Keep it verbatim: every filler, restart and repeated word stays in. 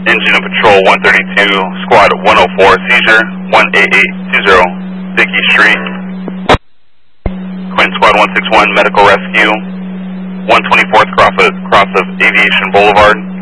Engine and Patrol one thirty-two, Squad one oh four, seizure one eight eight two zero, Dickey Street. Quinn Squad one six one, medical rescue, one twenty-fourth cross of, cross of Aviation Boulevard.